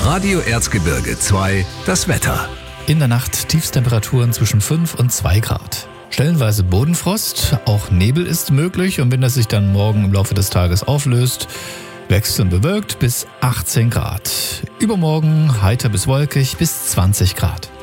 Radio Erzgebirge 2, das Wetter. In der Nacht Tiefstemperaturen zwischen 5 und 2 Grad. Stellenweise Bodenfrost, auch Nebel ist möglich und wenn das sich dann morgen im Laufe des Tages auflöst, wechselnd bewölkt bis 18 Grad. Übermorgen heiter bis wolkig bis 20 Grad.